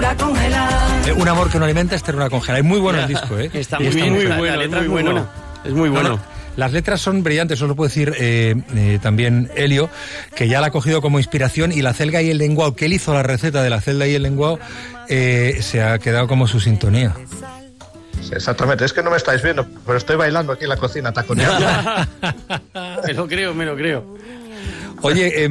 ternura congelada. Un amor que no alimenta es ternura congelada. Es muy bueno el disco, ¿eh? Está muy bien, la letra es muy buena. Es muy bueno. No, las letras son brillantes, eso lo puede decir también Elio, que ya la ha cogido como inspiración, y la celga y el lenguao, que él hizo la receta de la celga y el lenguao, se ha quedado como su sintonía. Sí, exactamente, es que no me estáis viendo, pero estoy bailando aquí en la cocina, taconeando. Me lo creo. Oye,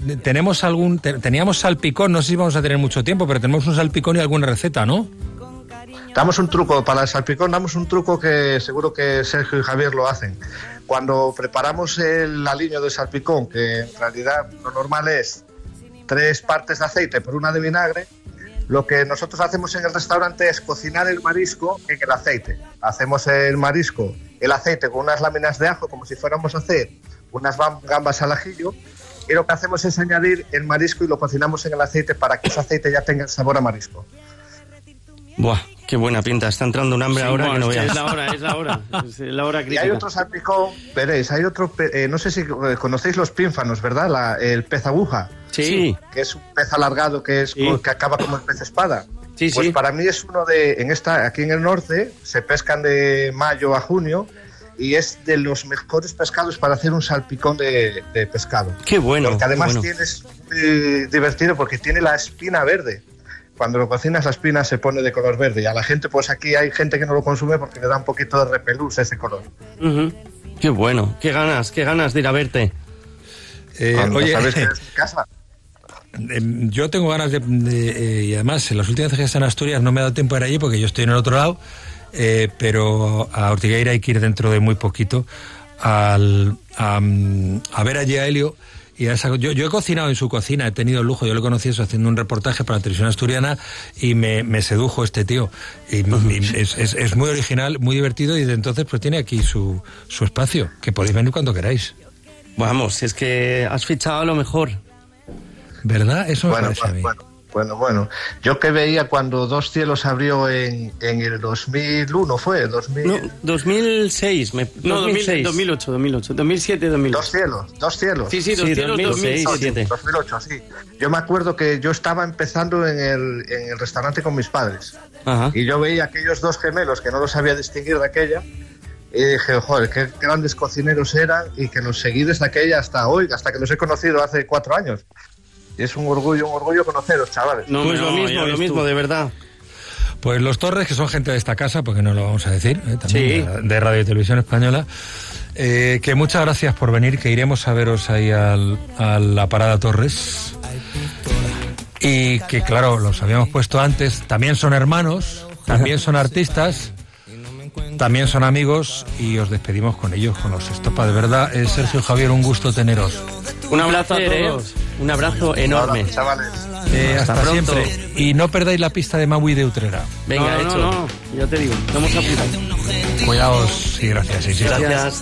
teníamos salpicón, no sé si vamos a tener mucho tiempo, pero tenemos un salpicón y alguna receta, ¿no? Damos un truco para el salpicón, damos un truco que seguro que Sergio y Javier lo hacen. Cuando preparamos el aliño de salpicón, que en realidad lo normal es 3 partes de aceite por 1 de vinagre, lo que nosotros hacemos en el restaurante es cocinar el marisco en el aceite. Hacemos el marisco, el aceite con unas láminas de ajo, como si fuéramos a hacer unas gambas al ajillo, y lo que hacemos es añadir el marisco y lo cocinamos en el aceite para que ese aceite ya tenga el sabor a marisco. Buah, qué buena pinta, está entrando un hambre ahora que no veas. Es la hora crítica. Y hay otro salpicón, veréis, hay otro, no sé si conocéis los pínfanos, ¿verdad? El pez aguja. Sí. Que es un pez alargado que acaba como el pez espada. Sí, pues para mí es uno aquí en el norte, se pescan de mayo a junio, y es de los mejores pescados para hacer un salpicón de pescado. Qué bueno. Porque además bueno. tienes divertido porque tiene la espina verde. Cuando lo cocinas la espina se pone de color verde, y a la gente, pues aquí hay gente que no lo consume porque le da un poquito de repelús ese color. Uh-huh. Qué bueno, qué ganas de ir a verte. Oye, ¿sabes que es mi casa? Yo tengo ganas y además en las últimas veces que he estado en Asturias no me ha dado tiempo de ir allí porque yo estoy en el otro lado, pero a Ortigueira hay que ir dentro de muy poquito a ver allí a Elio. Y yo he cocinado en su cocina, he tenido el lujo, yo lo conocí eso haciendo un reportaje para la televisión asturiana, y me sedujo este tío. Y es muy original, muy divertido, y desde entonces pues tiene aquí su espacio, que podéis venir cuando queráis. Vamos, es que has fichado a lo mejor. ¿Verdad? Eso me parece a mí. Bueno. Yo que veía cuando Dos Cielos abrió en el 2001, ¿fue? 2006. 2008, 2007, 2008. Dos Cielos. Sí, Dos Cielos, 2007. 2008, sí. Yo me acuerdo que yo estaba empezando en el restaurante con mis padres. Ajá. Y yo veía aquellos 2 gemelos que no los sabía distinguir de aquella, y dije, joder, qué grandes cocineros eran, y que los seguí desde aquella hasta hoy, hasta que los he conocido hace 4 años. Y es un orgullo conoceros, chavales. Lo mismo, de verdad. Pues los Torres, que son gente de esta casa, porque no lo vamos a decir, también de Radio y Televisión Española, que muchas gracias por venir, que iremos a veros ahí a la Parada Torres. Y que, claro, los habíamos puesto antes, también son hermanos, también son artistas, también son amigos, y os despedimos con ellos, con los Estopa. De verdad, Sergio, Javier, un gusto teneros. Un abrazo a todos. Un abrazo enorme. Hola, chavales. Hasta siempre. Y no perdáis la pista de Maui de Utrera. Venga, hecho. Cuidaos y gracias. Gracias.